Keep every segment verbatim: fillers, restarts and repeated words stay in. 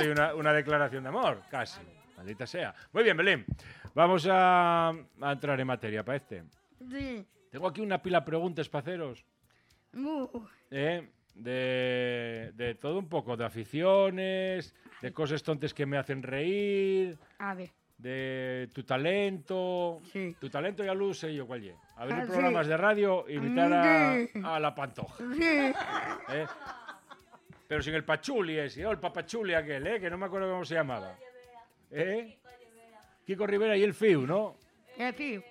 esto y una, una declaración de amor, casi. Maldita sea. Muy bien, Belén. Vamos a, a entrar en materia para este. Sí. Tengo aquí una pila de preguntas para haceros. Uh, ¿eh? De, de todo un poco, de aficiones, de cosas tontas que me hacen reír, a ver. de tu talento. Sí. Tu talento ya lo sé yo cuál es. A ver Ah, en sí. programas de radio imitar a, Sí. a la Pantoja. Sí. ¿eh? Pero sin el pachuli ese, ¿no? El papachuli aquel, ¿eh? Que no me acuerdo cómo se llamaba. ¿Eh? Kiko Rivera y el Fiu, ¿no? El Fiu.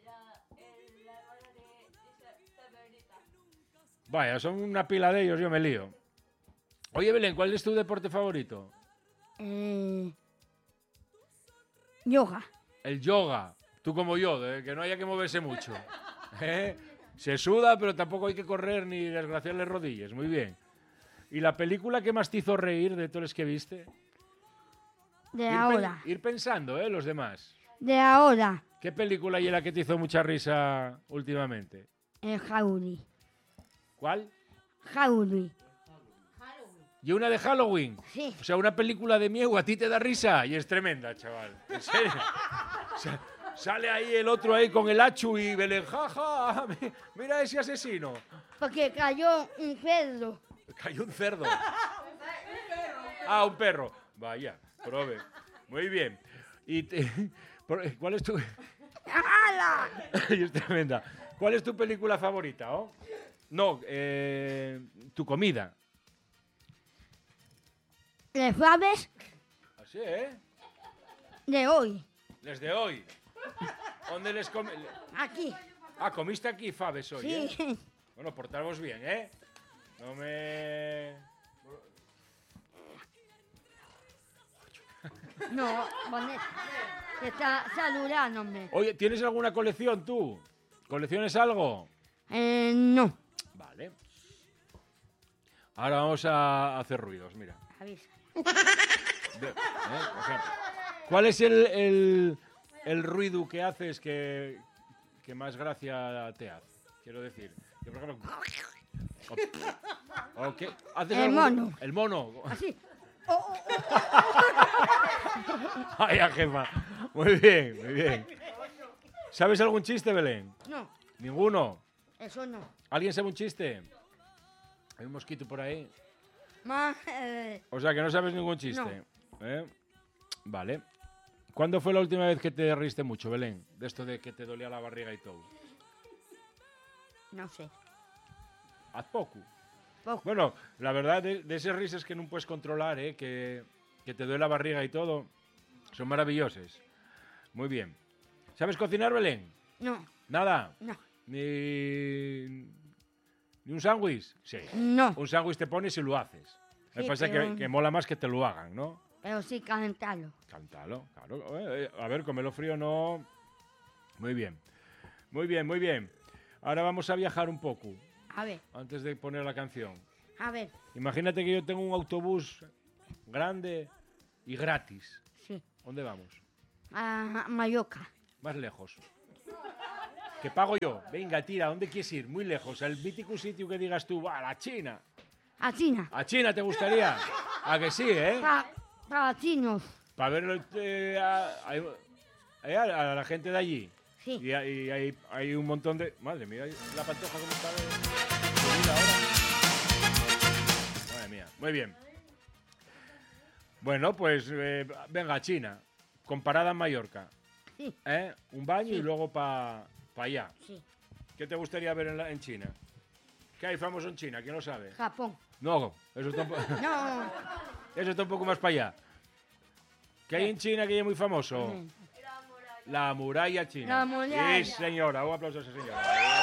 Vaya, son una pila de ellos, yo me lío. Oye, Belén, ¿cuál es tu deporte favorito? Eh, yoga. El yoga. Tú como yo, de que no haya que moverse mucho. ¿Eh? Se suda, pero tampoco hay que correr ni desgraciarle rodillas. Muy bien. ¿Y la película que más te hizo reír de todos los que viste? De Ir pen- ahora. Ir pensando, ¿eh? Los demás. De ahora. ¿Qué película y la que te hizo mucha risa últimamente? El Jauli. ¿Cuál? Jauli. Y una de Halloween. Sí. O sea, una película de miedo a ti te da risa y es tremenda, chaval. En serio. O sea, sale ahí el otro ahí con el hachu y Belén, jaja, mi- mira ese asesino. Porque cayó un cerdo. Cayó un cerdo. Ah, un perro. Vaya, prove. Muy bien. Y te- por- ¿Cuál es tu... ¡Hala! Y es tremenda. ¿Cuál es tu película favorita, oh? No, eh, tu comida. ¿Le sabes? Así, ¿eh? De hoy. Desde hoy. ¿Dónde les come? Aquí. Ah, comiste aquí faves hoy, ¿eh? Sí. Bueno, portaros bien, ¿eh? No me... No, Bonet. Que está saludándome. Oye, ¿tienes alguna colección tú? ¿Colecciones algo? Eh, no. Vale. Ahora vamos a hacer ruidos, mira. Avisa. De- ¿eh? O sea, ¿cuál es el, el, el ruido que haces que, que más gracia te hace? Quiero decir, que por ejemplo... o- o qué- ¿haces El algún- mono. El mono. Así. Oh, oh, oh. Vaya, jefa. Muy bien, muy bien. ¿Sabes algún chiste, Belén? No, ¿Ninguno? eso no. ¿Alguien sabe un chiste? Hay un mosquito por ahí. Más, eh, O sea, que no sabes ningún chiste. ¿Eh? Vale. ¿Cuándo fue la última vez que te reíste mucho, Belén? De esto de que te dolía la barriga y todo. no sé. Haz poco. Poco. Bueno, la verdad, de, de esas risas que no puedes controlar, ¿eh? que, que te duele la barriga y todo, son maravillosas. Muy bien. ¿Sabes cocinar, Belén? No, Nada. no, Ni, ni un sándwich. Sí. no. Un sándwich te pones y lo haces. Lo que Sí, pasa es pero- que, que mola más que te lo hagan, ¿no? Pero sí calentarlo. Cántalo, claro. Eh, eh, A ver, comerlo frío no... Muy bien. Muy bien, muy bien. Ahora vamos a viajar un poco, A ver, antes de poner la canción. a ver. Imagínate que yo tengo un autobús grande y gratis. Sí. ¿Dónde vamos? A Mallorca. Más lejos. ¿Qué pago yo? Venga, tira, ¿dónde quieres ir? Muy lejos. Al mítico sitio que digas tú, va, a la China. A China. ¿A China te gustaría? ¿A que sí, eh? Pa- para chinos. Para ver eh, a, a- eh, a la gente de allí. Sí. Y, hay, y hay, hay un montón de... Madre mía, la Pantoja cómo está de subida ahora. Madre mía, muy bien. Bueno, pues eh, venga, a China, con parada en Mallorca. Sí. ¿Eh? Un baño Sí. y luego para allá. Sí. ¿Qué te gustaría ver en, la- en China? ¿Qué hay famoso en China? ¿Quién lo sabe? Japón. No, eso está, un po- No. eso está un poco más para allá. ¿Qué hay en China que es muy famoso? Mm. La muralla china. La muralla. Sí, señora. Un aplauso a esa señora.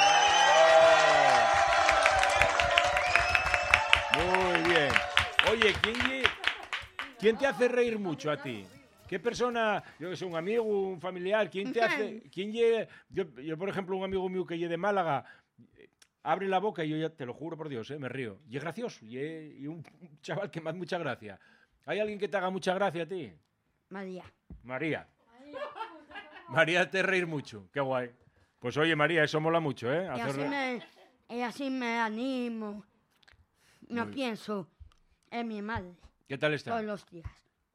Muy bien. Oye, ¿quién, lle- ¿quién te hace reír mucho a ti? ¿Qué persona, yo que sé, un amigo, un familiar, quién te hace, quién lle- yo, yo, por ejemplo, un amigo mío que lle de Málaga, eh, abre la boca y yo ya, te lo juro por Dios, eh, me río. Y es gracioso, y, es- y un, un chaval que me hace mucha gracia. ¿Hay alguien que te haga mucha gracia a ti? María. María. María te reír mucho, qué guay. Pues oye, María, eso mola mucho, ¿eh? Y Hacer así re- me, y así me animo. No Muy- pienso en mi madre ¿Qué tal está? todos los días.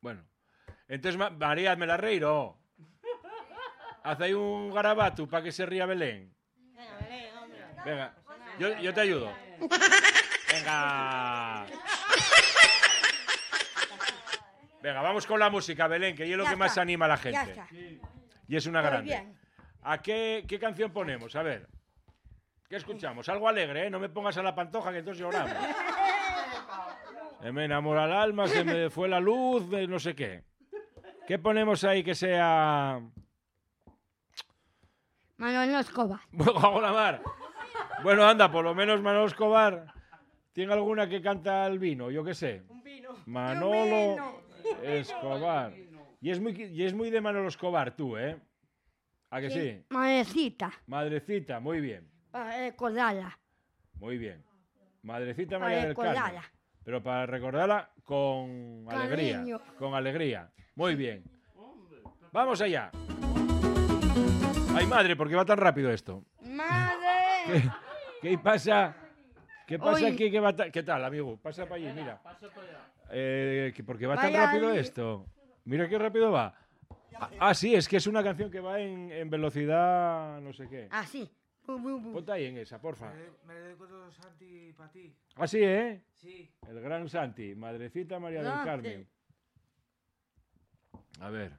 Bueno. Entonces, Ma- María, me la reiro. Haz ahí un garabato para que se ría Belén. Venga, yo, yo te ayudo. Venga. Venga, vamos con la música, Belén, que es lo Ya que más está. anima a la Ya gente. está. Y es una Muy grande. bien. ¿A qué, qué canción ponemos? A ver. ¿Qué escuchamos? Algo alegre, ¿eh? No me pongas a la Pantoja, que entonces lloramos. Se me enamora el alma, se me fue la luz, de no sé qué. ¿Qué ponemos ahí que sea...? Manolo Escobar. Hago la mar. Bueno, anda, por lo menos Manolo Escobar tiene alguna que canta el vino, yo qué sé. Un vino. Manolo Escobar. Y es muy, y es muy de Manolo Escobar tú, ¿eh? ¿A que sí? Madrecita. Madrecita, muy bien. Para recordarla. Muy bien. Madrecita Para María del Carmen. recordarla. Pero para recordarla con alegría. Cariño. Con alegría. Muy bien. Vamos allá. Ay, madre, ¿por qué va tan rápido esto? ¡Madre! ¿Qué, qué pasa? ¿Qué pasa Hoy- aquí? ¿Qué, va ta- ¿Qué tal, amigo? Pasa para allí, mira. Eh, que- ¿Por qué va tan Vaya rápido ahí. esto? Mira qué rápido va. Ah, ah, sí, es que es una canción que va en, en velocidad no sé qué. Así. Bu, bu, bu. Ponte ahí en esa, porfa. Me le dedico todo Santi para ti. Ah, sí, ¿eh? Sí. El gran Santi, Madrecita María del Santi. Carmen. A ver.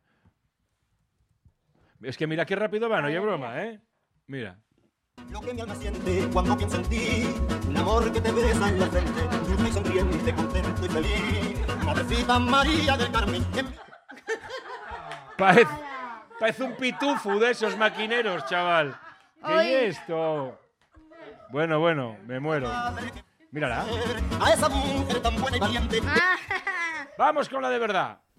Es que mira qué rápido va, no hay broma, ¿eh? Mira. Lo que mi alma siente cuando pienso en ti, un amor que te besa en la frente, dulce y sonriente, contento y feliz. Madrecita María del Carmen. que- Parece, parece un pitufo de esos maquineros, chaval. ¿Qué Ay. es esto? Bueno, bueno, me muero. Mírala. A esa mujer tan buena y valiente. Ah, Vamos con la de verdad.